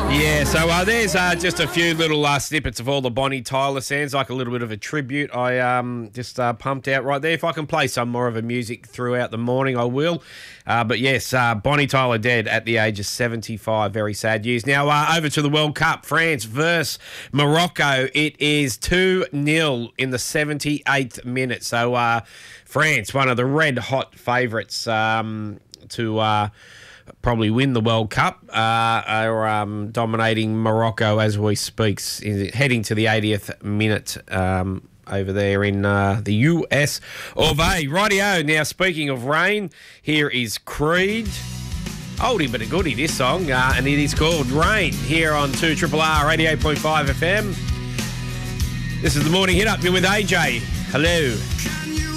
Yeah, so there's just a few little snippets of all the Bonnie Tyler sounds, like a little bit of a tribute I just pumped out right there. If I can play some more of her music throughout the morning, I will. But yes, Bonnie Tyler dead at the age of 75. Very sad news. Now, over to the World Cup. France versus Morocco. It is 2-0 in the 78th minute. So France, one of the red-hot favourites to probably win the World Cup, are dominating Morocco as we speak, heading to the 80th minute over there in the US of A. Rightio, now speaking of rain, here is Creed. Oldie but a goodie, this song, and it is called Rain, here on 2RRR 88.5 FM. This is the Morning Hit Up. You're with AJ. Hello.